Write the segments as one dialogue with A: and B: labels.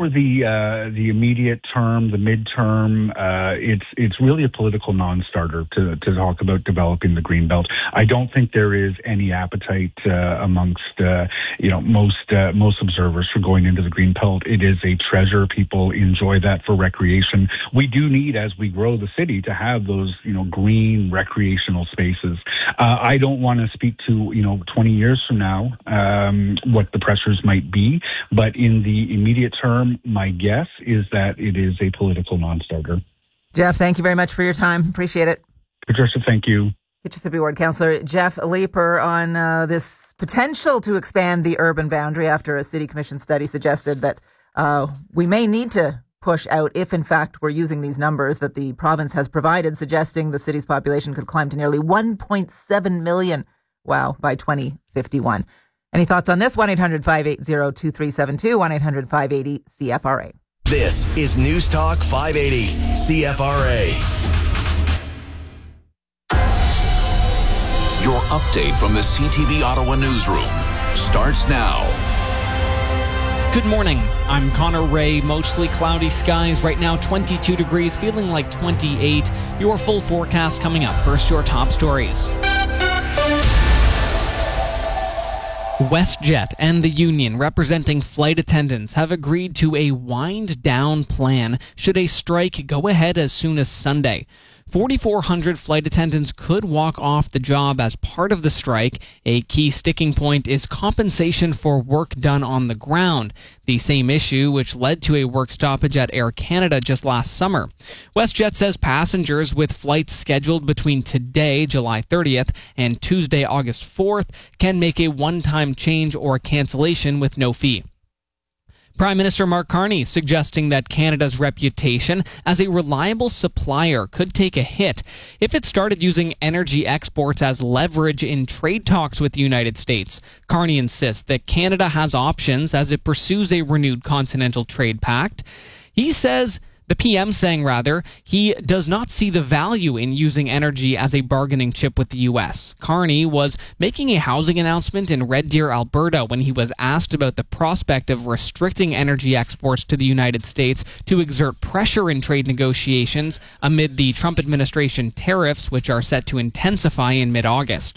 A: for the immediate term, the midterm, it's really a political non-starter to talk about developing the Greenbelt. I don't think there is any appetite amongst most observers for going into the Greenbelt. It is a treasure. People enjoy that for recreation. We do need, as we grow the city, to have those green recreational spaces. I don't want to speak to 20 years from now what the pressures might be, but in the immediate term, my guess is that it is a political non-starter.
B: Jeff, thank you very much for your time. Appreciate it.
A: Patricia, thank you.
B: Kitchissippi Ward Councillor Jeff Leeper on this potential to expand the urban boundary after a City Commission study suggested that we may need to push out if, in fact, we're using these numbers that the province has provided, suggesting the city's population could climb to nearly 1.7 million. Wow, by 2051. Any thoughts on this? 1-800-580-2372, 1-800-580-CFRA.
C: This is News Talk 580 CFRA.
D: Your update from the CTV Ottawa newsroom starts now.
E: Good morning. I'm Connor Ray. Mostly cloudy skies. Right now 22 degrees, feeling like 28. Your full forecast coming up. First, your top stories. WestJet and the union representing flight attendants have agreed to a wind-down plan should a strike go ahead as soon as Sunday. 4,400 flight attendants could walk off the job as part of the strike. A key sticking point is compensation for work done on the ground, the same issue which led to a work stoppage at Air Canada just last summer. WestJet says passengers with flights scheduled between today, July 30th, and Tuesday, August 4th, can make a one-time change or cancellation with no fee. Prime Minister Mark Carney suggesting that Canada's reputation as a reliable supplier could take a hit if it started using energy exports as leverage in trade talks with the United States. Carney insists that Canada has options as it pursues a renewed continental trade pact. The PM saying, he does not see the value in using energy as a bargaining chip with the U.S. Carney was making a housing announcement in Red Deer, Alberta, when he was asked about the prospect of restricting energy exports to the United States to exert pressure in trade negotiations amid the Trump administration tariffs, which are set to intensify in mid-August.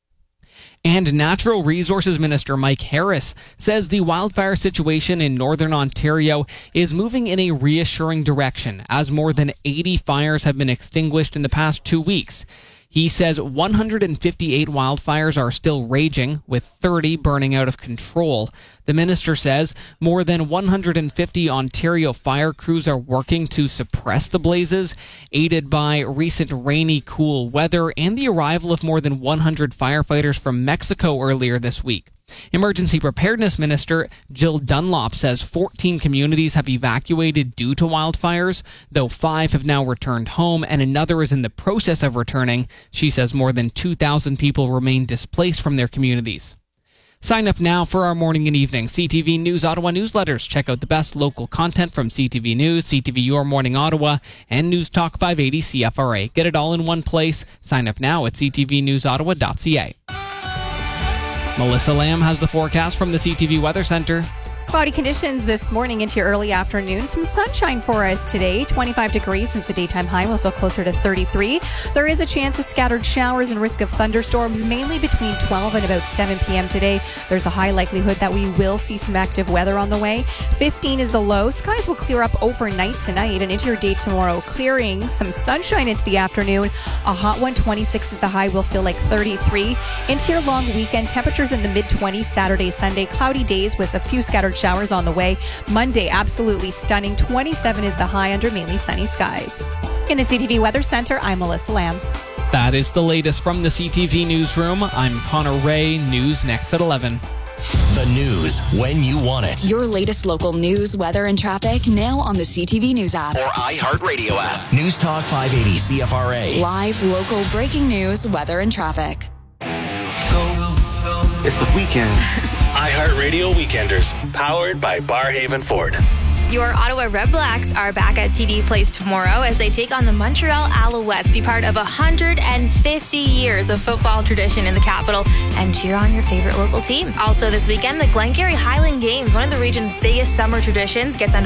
E: And Natural Resources Minister Mike Harris says the wildfire situation in northern Ontario is moving in a reassuring direction, as more than 80 fires have been extinguished in the past 2 weeks. He says 158 wildfires are still raging, with 30 burning out of control. The minister says more than 150 Ontario fire crews are working to suppress the blazes, aided by recent rainy, cool weather and the arrival of more than 100 firefighters from Mexico earlier this week. Emergency Preparedness Minister Jill Dunlop says 14 communities have evacuated due to wildfires, though 5 have now returned home and another is in the process of returning. She says more than 2,000 people remain displaced from their communities. Sign up now for our morning and evening CTV News Ottawa newsletters. Check out the best local content from CTV News, CTV Your Morning Ottawa, and News Talk 580 CFRA. Get it all in one place. Sign up now at ctvnewsottawa.ca. Melissa Lamb has the forecast from the CTV Weather Center.
F: Cloudy conditions this morning into your early afternoon. Some sunshine for us today. 25 degrees since the daytime high will feel closer to 33. There is a chance of scattered showers and risk of thunderstorms, mainly between 12 and about 7 p.m. today. There's a high likelihood that we will see some active weather on the way. 15 is the low. Skies will clear up overnight tonight and into your day tomorrow, clearing some sunshine into the afternoon. A hot one, 26 is the high, will feel like 33. Into your long weekend, temperatures in the mid-20s Saturday, Sunday. Cloudy days with a few scattered showers on the way. Monday, absolutely stunning. 27 is the high under mainly sunny skies. In the CTV Weather Center, I'm Melissa Lamb.
E: That is the latest from the CTV Newsroom. I'm Connor Ray. News next at 11.
C: The news when you want it.
G: Your latest local news, weather, and traffic now on the CTV News app
C: or iHeartRadio app. News Talk 580 CFRA.
G: Live, local, breaking news, weather, and traffic.
H: It's the weekend. iHeartRadio Weekenders, powered by Barhaven Ford.
I: Your Ottawa Red Blacks are back at TD Place tomorrow as they take on the Montreal Alouettes, be part of 150 years of football tradition in the capital, and cheer on your favorite local team. Also this weekend, the Glengarry Highland Games, one of the region's biggest summer traditions, gets